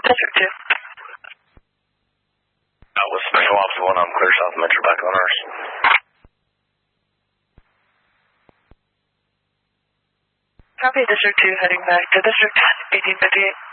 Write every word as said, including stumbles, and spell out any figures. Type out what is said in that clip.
District two. Uh, with Special Ops one on Clear South Metro, back on ours. Copy, District two, heading back to District eighteen fifty-eight.